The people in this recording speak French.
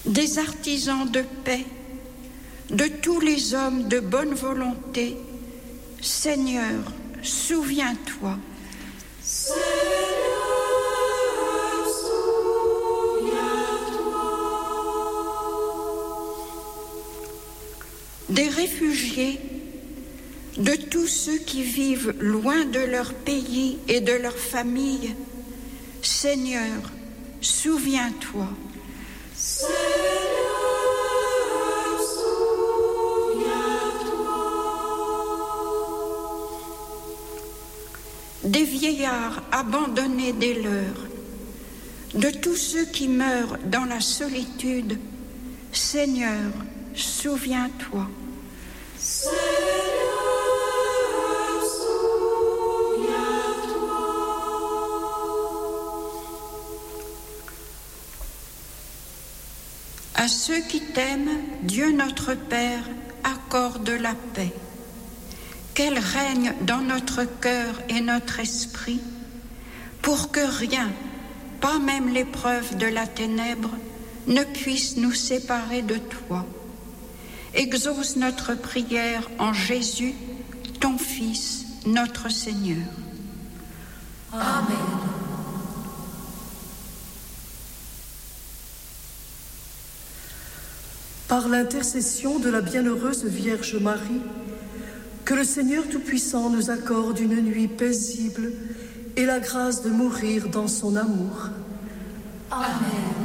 des artisans de paix, de tous les hommes de bonne volonté, Seigneur, souviens-toi. Seigneur, souviens-toi. Des réfugiés, de tous ceux qui vivent loin de leur pays et de leur famille, Seigneur, souviens-toi. Seigneur, souviens-toi. Des vieillards abandonnés des leurs, de tous ceux qui meurent dans la solitude, Seigneur, souviens-toi. Seigneur, souviens-toi. À ceux qui t'aiment, Dieu notre Père accorde la paix. Qu'elle règne dans notre cœur et notre esprit, pour que rien, pas même l'épreuve de la ténèbre, ne puisse nous séparer de toi. Exauce notre prière en Jésus, ton Fils, notre Seigneur. Amen. Par l'intercession de la bienheureuse Vierge Marie, que le Seigneur Tout-Puissant nous accorde une nuit paisible et la grâce de mourir dans son amour. Amen.